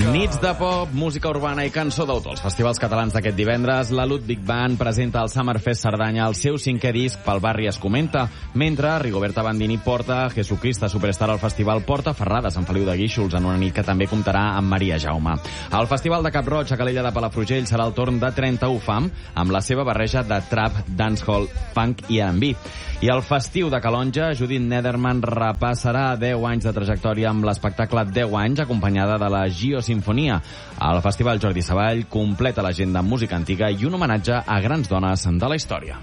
Nits de pop, música urbana i cançó d'autor. Els festivals catalans d'aquest divendres, la Ludwig Band presenta al Summerfest Cerdanya el seu 5è disc Pel barri es comenta, mentre Rigoberta Bandini porta Jesucrista Superstar al festival Porta Ferrada a Sant Feliu de Guíxols en una nit que també comptarà amb Maria Jaume. Al Festival de Cap-roig a Calella de Palafrugell serà el torn de 31 Fam amb la seva barreja de trap, dancehall, funk i R&B. I al festiu de Calonja, Judith Nederman repassarà 10 anys de trajectòria amb l'espectacle 10 anys, acompanyada de la Gio Sinfonia. El Festival Jordi Savall completa l'agenda amb música antiga i un homenatge a grans dones de la història.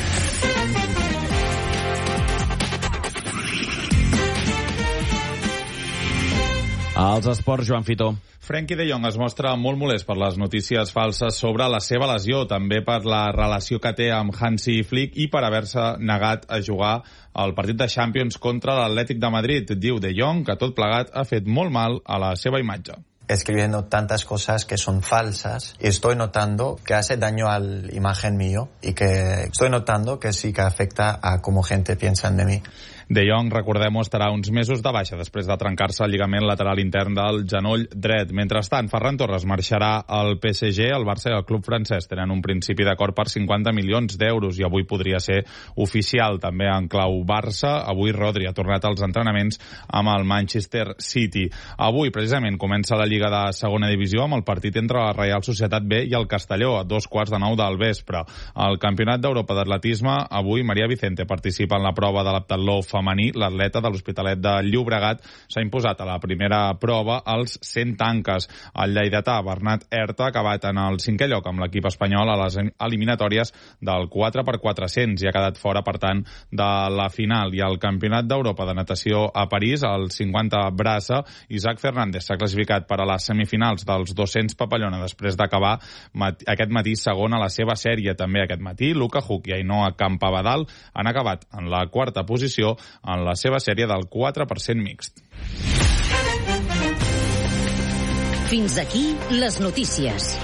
Els esports, Joan Fitó. Frenkie de Jong es mostra molt molest per les notícies falses sobre la seva lesió, també per la relació que té amb Hansi Flick i per haver-se negat a jugar el partit de Champions contra l'Atlètic de Madrid. Diu de Jong que tot plegat ha fet molt mal a la seva imatge. Escribiendo tantas cosas que son falsas y estoy notando que hace daño a la imagen mío y que estoy notando que sí que afecta a cómo gente piensa de mí. De Jong, recordem-ho, estarà uns mesos de baixa després de trencar-se el lligament lateral intern del genoll dret. Mentrestant, Ferran Torres marxarà al PSG, el Barça i el club francès tenen un principi d'acord per 50 milions d'euros i avui podria ser oficial també en clau Barça. Avui Rodri ha tornat als entrenaments amb el Manchester City. Avui, precisament, comença la Lliga de Segona Divisió amb el partit entre la Reial Societat B i el Castelló a 2:15 del vespre. Al Campionat d'Europa d'Atletisme, avui Maria Vicente participa en la prova de l'heptatló femení. L'atleta de l'Hospitalet de Llobregat s'ha imposat a la primera prova als 100 tanques. El lleidatà Bernat Herta ha acabat en el 5è lloc amb l'equip espanyol a les eliminatòries del 4x400 i ha quedat fora, per tant, de la final. I al Campionat d'Europa de Natació a París, al 50 braça, Isaac Fernández s'ha classificat per a les semifinals dels 200 papallona després d'acabar aquest matí segon a la seva sèrie. També aquest matí, Luca Huck i Ainhoa Campabadal han acabat en la quarta posició en la seva sèrie del 4% mixt. Fins aquí les notícies.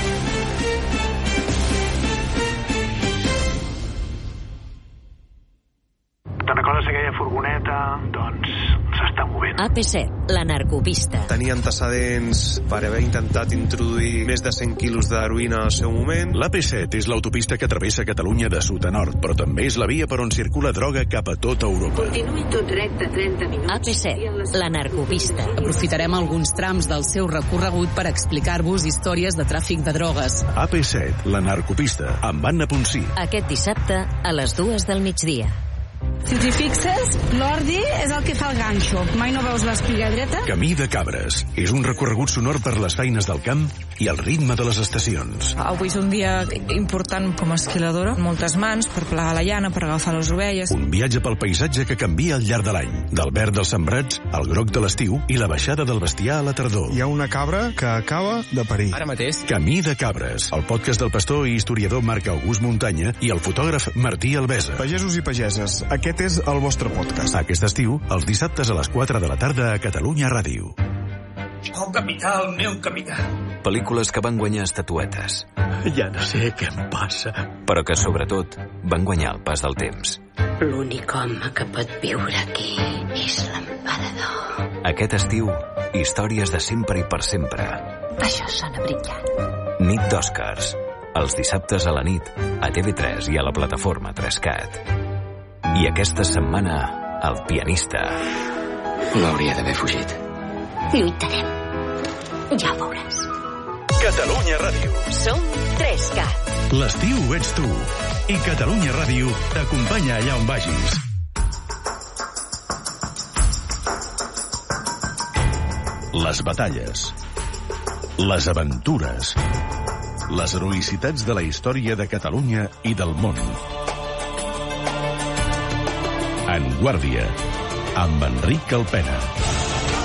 Te'n recordes aquella furgoneta? Doncs s'està movent. AP7, la narcopista. Tenia antecedents per haver intentat introduir més de 100 quilos d'heroïna al seu moment. L'AP7 és l'autopista que travessa Catalunya de sud a nord, però també és la via per on circula droga cap a tota Europa. Continuï tot recte 30 minuts. AP7, la narcopista. Aprofitarem alguns trams del seu recorregut per explicar-vos històries de tràfic de drogues. AP7, la narcopista, amb Anna Ponsí. Aquest dissabte a les 2 del migdia. Si t'hi fixes, l'ordi és el que fa el ganxo. Mai no veus l'espiga dreta? Camí de Cabres. És un recorregut sonor per les feines del camp i el ritme de les estacions. Avui és un dia important com a esquiladora. Moltes mans per plegar la llana, per agafar les ovelles. Un viatge pel paisatge que canvia al llarg de l'any. Del verd dels sembrats al groc de l'estiu i la baixada del bestiar a la tardor. Hi ha una cabra que acaba de parir. Ara mateix. Camí de Cabres. El podcast del pastor i historiador Marc August Muntanya i el fotògraf Martí Albesa. Pagesos i pageses, aquest és el vostre podcast. Aquest estiu, els dissabtes a les 4 de la tarda a Catalunya Ràdio. Oh, capità, el meu capità. Pel·lícules que van guanyar estatuetes. Ja no sé què em passa. Però que, sobretot, van guanyar el pas del temps. L'únic home que pot viure aquí és l'emperador. Aquest estiu, històries de sempre i per sempre. Això sona brillant. Nit d'Oscars. Els dissabtes a la nit, a TV3 i a la plataforma 3Cat. I aquesta setmana, El pianista. L'hauria d'haver fugit. Lluitarem. Ja ho veuràs. Catalunya Ràdio. Som 3Cat. L'estiu ets tu. I Catalunya Ràdio t'acompanya allà on vagis. Les batalles. Les aventures. Les heroïcitats de la història de Catalunya i del món. En Guàrdia, amb Enric Alpena.